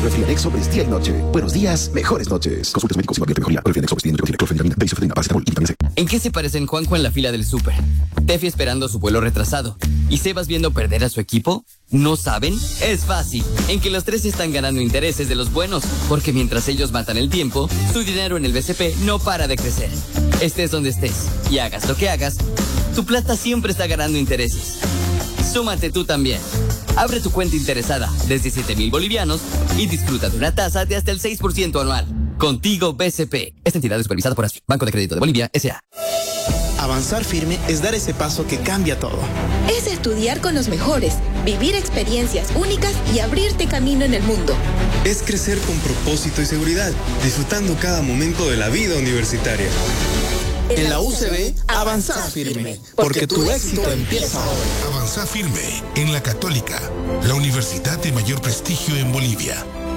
Clorfenidex Sobres día y noche. Buenos días, mejores noches. Consultas médicos y ambiente mejoría. Clorfenidex Sobres día y noche. Clorfeniramina, benzofenadina, paracetamol y vitamina C. ¿En qué se parecen Juanjo en la fila del súper? Tefi esperando su vuelo retrasado y Sebas viendo perder a su equipo. ¿No saben? Es fácil. En que los tres están ganando intereses de los buenos, porque mientras ellos matan el tiempo, su dinero en el BCP no para de crecer. Estés donde estés y hagas lo que hagas, tu plata siempre está ganando intereses. Súmate tú también. Abre tu cuenta interesada desde 7,000 bolivianos y disfruta de una tasa de hasta el 6% anual. Contigo BCP. Esta entidad es supervisada por ASFI, Banco de Crédito de Bolivia, S.A. Avanzar firme es dar ese paso que cambia todo. Es estudiar con los mejores, vivir experiencias únicas y abrirte camino en el mundo. Es crecer con propósito y seguridad, disfrutando cada momento de la vida universitaria. En la UCB, avanzar firme, porque tu éxito empieza ahora. Avanzar firme en la Católica, la universidad de mayor prestigio en Bolivia.